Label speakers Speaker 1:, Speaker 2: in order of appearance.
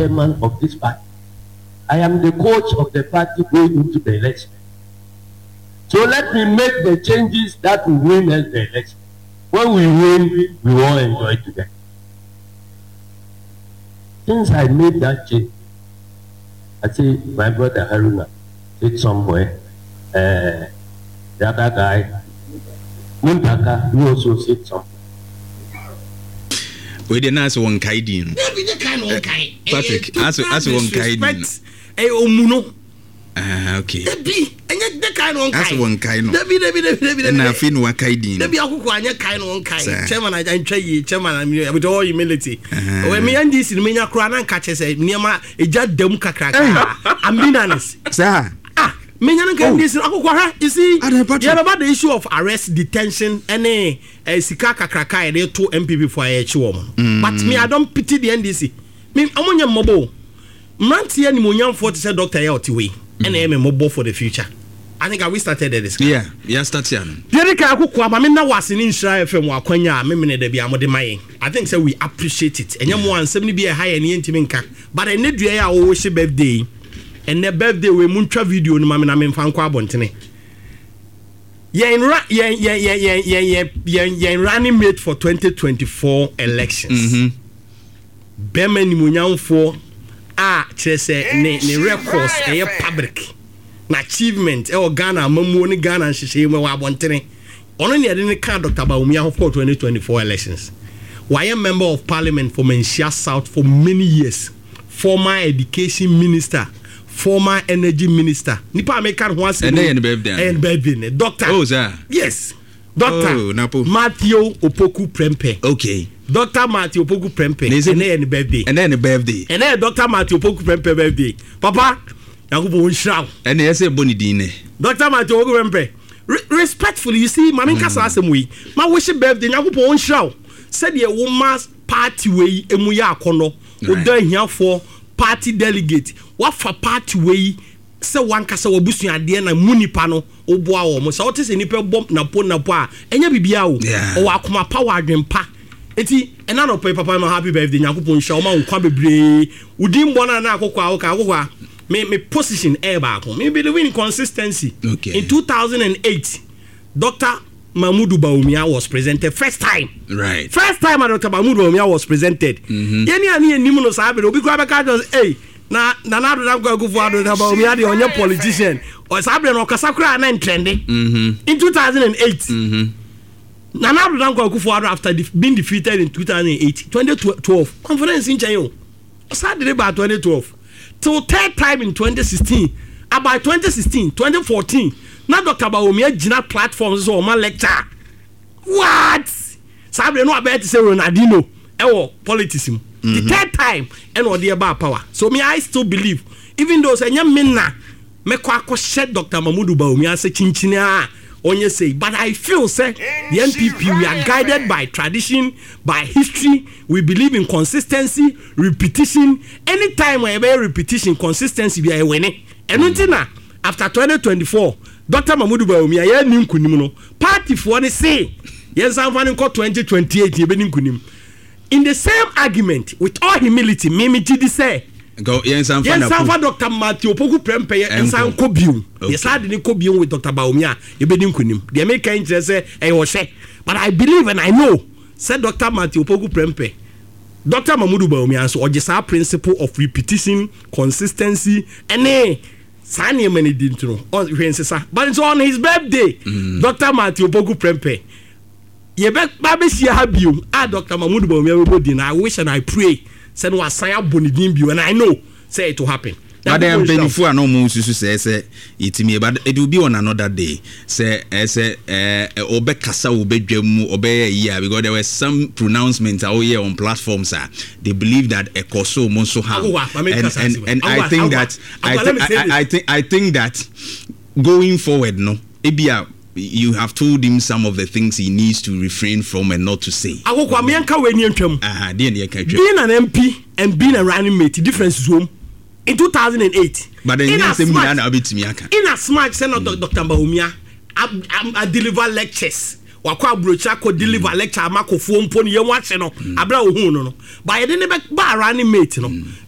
Speaker 1: chairman of this party. I am the coach of the party going into the election. So let me make the changes that will win us the election. When we win, we all enjoy together. Since I made that change, I say, my brother Haruna, sit somewhere. The other guy, Muntaka, you also sit somewhere.
Speaker 2: We didn't ask one kaidin. Patrick, ask one kaidin.
Speaker 3: Omuno.
Speaker 2: Okay.
Speaker 3: Debi, enye de kind on
Speaker 2: ask one kaino.
Speaker 3: Debi.
Speaker 2: Na fin wa kaidin.
Speaker 3: Debi akoko anya kind on kind. Chairman I try chairman with all humility. When me and this me nya kra na nka chese niam eja dam kakra. I'm being honest.
Speaker 2: Sir.
Speaker 3: Me nya nka this akoko ha. You see, yeah about the issue of arrest, detention, and sika kakra kai dey to MPP for a chiwo. But me I don't pity the NDC. Me amonya mobo. Mantia ni monyam for to say Dr. Yaotiwe. And I am mobile for the future. I think we started this.
Speaker 2: Yeah, started.
Speaker 3: Derika akukwa ma me na wase ni Insha FM wa kwanya me me de bia mo de mayen. I think say we appreciate it. Enye mo ansem ni bia high ni ntimi nka. But ene dua ya wo she birthday. Ene birthday we muntwa video no ma me na me mfa nkwa abontene. Yen running mate for 2024 elections. Bema ni monyam for chese ne records public na achievement Ghana mamu ni Ghana nhihye me wa abontene ono ne de ne ka Dr. Bawumia for 2024 elections. Why a member of parliament for Menchia South for many years, former education minister, former energy minister. Nipa American who has
Speaker 2: and birthday.
Speaker 3: Doctor.
Speaker 2: Oh sir.
Speaker 3: Yes. Dr. Matthew Opoku Prempeh.
Speaker 2: Okay.
Speaker 3: Dr. Matthew Opoku Prempeh.
Speaker 2: And then birthday.
Speaker 3: And then Dr. Matthew Opoku Prempeh birthday. Papa, Yakubu Onshaw.
Speaker 2: And they say Bonidine.
Speaker 3: Dr. Matthew Opoku Prempeh. Respectfully, you see, Mamin Kasa Asemwe. My worship birthday, Yakubu Onshaw. Said the woman's party way, Emuya Kono. We're here for party delegate. What for party way? Se wan kasa wabusu ade na munipa no oboa wo mo se wote se nipa bom na po enya bibia wo o akoma power adwempa enti ena no papa no happy birthday nyakopon hwa o ma nkwa bebre udin bona na akokwa me position ba ko me believe in consistency.
Speaker 2: Okay.
Speaker 3: In 2008 Dr. Mahmoud Bawumia was presented first time.
Speaker 2: Right.
Speaker 3: First time Dr. Mahmoud Bawumia was presented. Yeni ani enimu no sabe obi kwa beka just na do na go for Dr. Bawumia the onye politician or sabe no kasakura na trending in 2008. Nana do na go for after being defeated in 2012 conference in China. Saturday by 2012 till third time in 2016. About 2016 2014 na Dr. Bawumia gina platforms so ma lecture. What? Sabe no about say Ronaldinho politics. The third time and or the about power. So me I still believe even though say minna me kwa shed Dr. Mahmoud Bawumia say chinchina onye say, but I feel say the NPP we are guided by tradition, by history. We believe in consistency, repetition. Anytime we have repetition, consistency we are winning. And until after 2024 Dr. Mahmoud Bawumia ya ni nkunim no party for the say yes I'm running 2028 ye be ni nkunim. In the same argument, with all humility, Mimi Chidi say,
Speaker 2: go yes, I'm
Speaker 3: Dr. Matthew Opoku Prempeh and San Kobium. Yes, I didn't Kobium with Dr. Bawumia, you be kunim. The American interest say, but I believe and I know, said Dr. Matthew Opoku Prempeh, Dr. Mahmoud Bawumia, so just our principle of repetition, consistency, and Sani many didn't know. But it's on his birthday, Dr. Matthew Opoku Prempeh. Dr. Mahmoud Bawumia, I wish and I pray send was sign up Bonidin and I know say it will happen.
Speaker 2: But then before no more say it me, but it will be on another day. Say obe kasa obe dwemu obe year because there were some pronouncements out here on platforms they believe that a koso monso have and I think that going forward no ebia you have told him some of the things he needs to refrain from and not to say.
Speaker 3: Being an MP and being a running mate, difference is home. In 2008,
Speaker 2: but then in as
Speaker 3: much Senator Dr. Bawumia, I deliver lectures. Wakwa brocha ko deliver lecture amako phone pon ye watch no abra ohun no. But I didn't be running mate no.